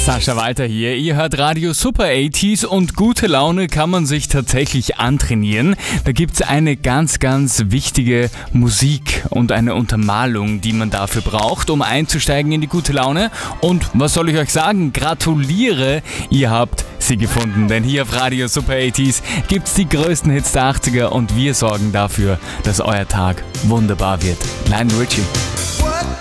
Sascha Walter hier. Ihr hört Radio Super 80s und gute Laune kann man sich tatsächlich antrainieren. Da gibt's eine ganz, ganz wichtige Musik und eine Untermalung, die man dafür braucht, um einzusteigen in die gute Laune. Und was soll ich euch sagen? Gratuliere, ihr habt sie gefunden. Denn hier auf Radio Super 80s gibt's die größten Hits der 80er und wir sorgen dafür, dass euer Tag wunderbar wird. Lionel Richie.